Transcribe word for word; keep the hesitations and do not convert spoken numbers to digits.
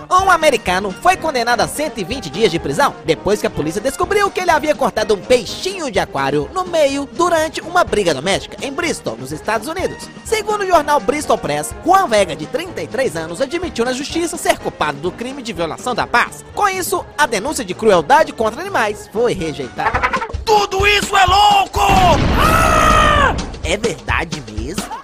Um americano foi condenado a cento e vinte dias de prisão depois que a polícia descobriu que ele havia cortado um peixinho de aquário no meio durante uma briga doméstica em Bristol, nos Estados Unidos. Segundo o jornal Bristol Press, Juan Vega, de trinta e três anos, admitiu na justiça ser culpado do crime de violação da paz. Com isso, a denúncia de crueldade contra animais foi rejeitada. Tudo isso é louco! Ah! É verdade mesmo?